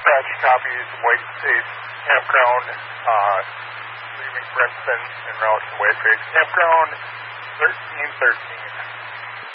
Dispatch copies White Space Campground, leaving Princeton en route to Whiteface Campground, 1313.